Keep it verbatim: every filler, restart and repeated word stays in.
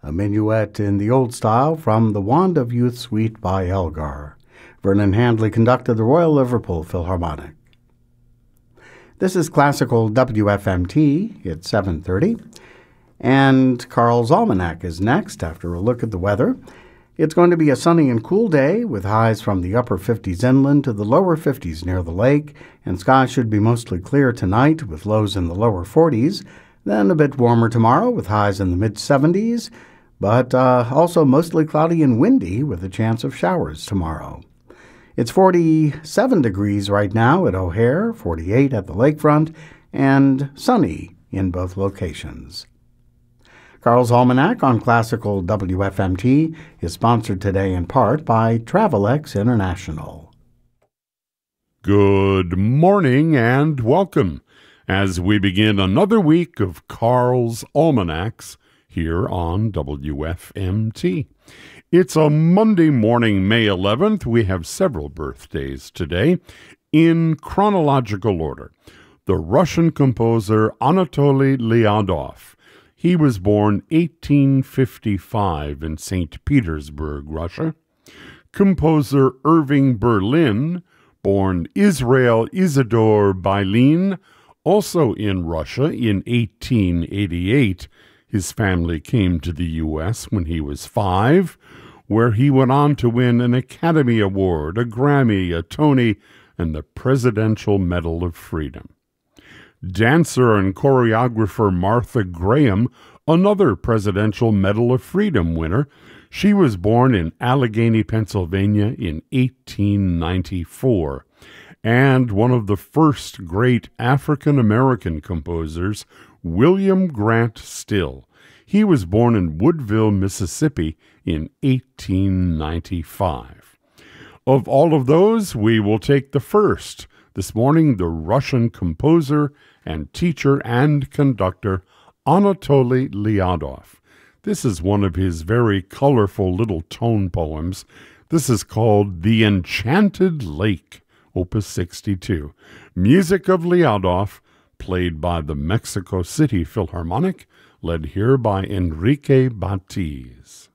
a minuet in the old style from the Wand of Youth Suite by Elgar. Vernon Handley conducted the Royal Liverpool Philharmonic. This is Classical W F M T. It's seven thirty. And Carl's Almanac is next after a look at the weather. It's going to be a sunny and cool day with highs from the upper fifties inland to the lower fifties near the lake, and skies should be mostly clear tonight with lows in the lower forties, then a bit warmer tomorrow with highs in the mid seventies, but uh, also mostly cloudy and windy with a chance of showers tomorrow. It's forty-seven degrees right now at O'Hare, forty-eight at the lakefront, and sunny in both locations. Carl's Almanac on Classical W F M T is sponsored today in part by Travelex International. Good morning and welcome as we begin another week of Carl's Almanacs here on W F M T. It's a Monday morning, May eleventh. We have several birthdays today in chronological order. The Russian composer Anatoly Lyadov. He was born eighteen fifty-five in Saint Petersburg, Russia. Composer Irving Berlin, born Israel Isidor Bailin, also in Russia in eighteen eighty-eight. His family came to the U S when he was five, where he went on to win an Academy Award, a Grammy, a Tony, and the Presidential Medal of Freedom. Dancer and choreographer Martha Graham, another Presidential Medal of Freedom winner. She was born in Allegheny, Pennsylvania in eighteen ninety-four, and one of the first great African-American composers, William Grant Still. He was born in Woodville, Mississippi in eighteen ninety-five. Of all of those, we will take the first. This morning, the Russian composer and teacher and conductor Anatoly Lyadov. This is one of his very colorful little tone poems. This is called The Enchanted Lake, Opus sixty-two. Music of Lyadov, played by the Mexico City Philharmonic, led here by Enrique Batiz.